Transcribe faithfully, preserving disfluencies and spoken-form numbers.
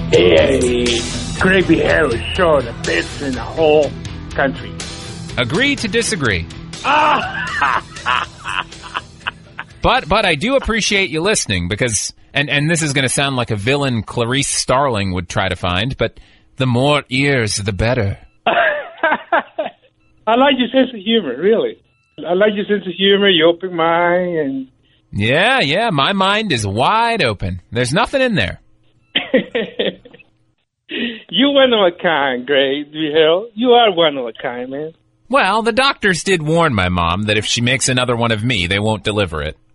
Hey, Gravy Hair is sure the best in the whole country. Agree to disagree. but but I do appreciate you listening because, and, and this is going to sound like a villain Clarice Starling would try to find, but the more ears, the better. I like your sense of humor, really. I like your sense of humor, your open mind, and... Yeah, yeah, my mind is wide open. There's nothing in there. You one of a kind, Gravy Hair. You are one of a kind, man. Well, the doctors did warn my mom that if she makes another one of me, they won't deliver it.